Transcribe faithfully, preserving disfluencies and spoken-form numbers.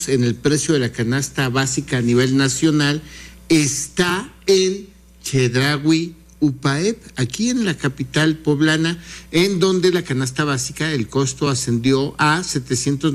en el precio de la canasta básica a nivel nacional está en Chedraui, Upaep, aquí en la capital poblana, en donde la canasta básica, el costo ascendió a setecientos